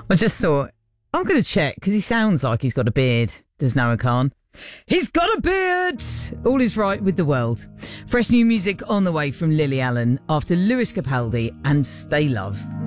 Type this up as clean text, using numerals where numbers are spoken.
I just thought, I'm going to check, because he sounds like he's got a beard, does Noah Khan. He's got a beard! All is right with the world. Fresh new music on the way from Lily Allen after Lewis Capaldi and Stay Love.